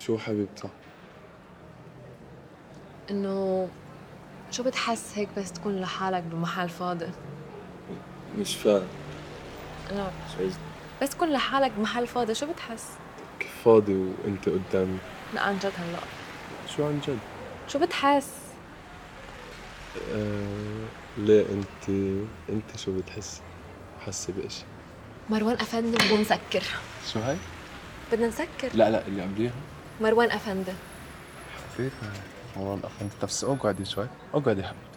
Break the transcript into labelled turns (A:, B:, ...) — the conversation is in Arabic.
A: شو حبيبتي؟
B: إنه شو بتحس هيك بس تكون لحالك بمحل فاضي؟
A: مش فاهم.
B: لا بس تكون لحالك بمحل فاضي شو بتحس؟
A: كيف فاضي وانت قدامي؟
B: لا عن جد هلأ
A: شو عن جد؟
B: شو بتحس؟
A: ليه انت شو بتحسي؟ حاسة بإشي؟
B: مروان أفندي بدنا نسكر.
A: شو هاي؟
B: بدنا نسكر.
A: لا لا اللي قبليها.
B: مروان أفندي.
A: خفيفة هاي. مروان أخ انت بس اقعدي شوي، اقعدي حبيبي.